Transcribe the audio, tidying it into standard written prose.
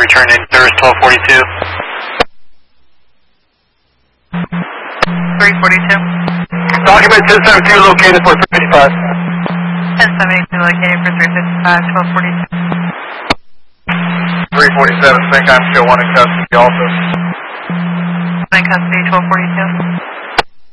return in Thurs 1242. 342. Document 1072 located for 355. 1072 located for 355, 1242. 347, same time, show 1 in custody also. 1 in custody, 1242.